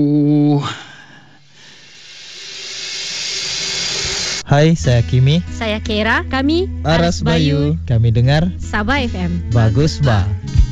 Hai, saya Kimi. Saya Kera. Kami Aras Bayu. Kami dengar Sabah FM. Bagus Bah.